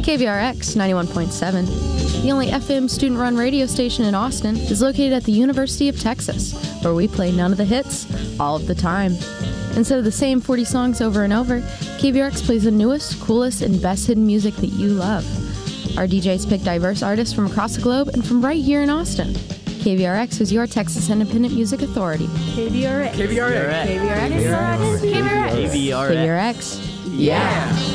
KVRX 91.7, the only FM student-run radio station in Austin, is located at the University of Texas, where we play none of the hits, all of the time. Instead of the same 40 songs over and over, KVRX plays the newest, coolest, and best hidden music that you love. Our DJs pick diverse artists from across the globe and from right here in Austin. KVRX is your Texas Independent Music Authority. KVRX. KVRX. KVRX. KVRX. Yeah.